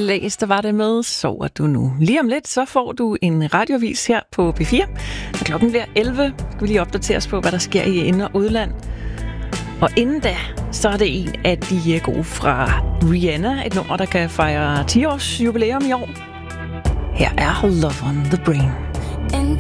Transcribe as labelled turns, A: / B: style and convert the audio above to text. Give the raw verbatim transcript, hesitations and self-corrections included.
A: Læs, der var det med Sover du nu. Lige om lidt, så får du en radiovis her på P fire. Når klokken bliver elleve, skal vi lige opdatere os på, hvad der sker i ind- og udland. Og inden da, så er det en af de gode fra Rihanna. Et nummer, der kan fejre ti års jubilæum i år. Her er Love on the Brain.